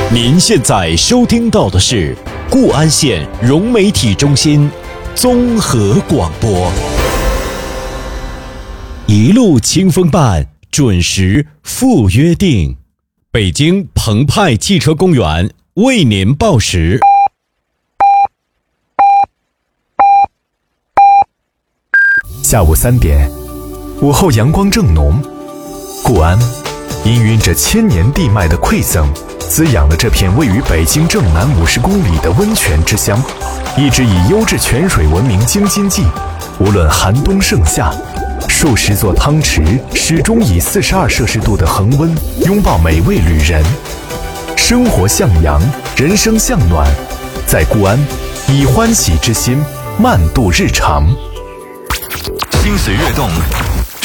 您现在收听到的是固安县融媒体中心综合广播，一路清风伴，准时赴约定。北京澎湃汽车公园为您报时。 下午3点，午后阳光正浓，固安氤氲着千年地脉的馈赠，滋养了这片位于北京正南50公里的温泉之乡，一直以优质泉水闻名京津冀。无论寒冬盛夏，数十座汤池始终以42摄氏度的恒温拥抱每位旅人。生活向阳，人生向暖，在固安以欢喜之心慢度日常。 心随悦动，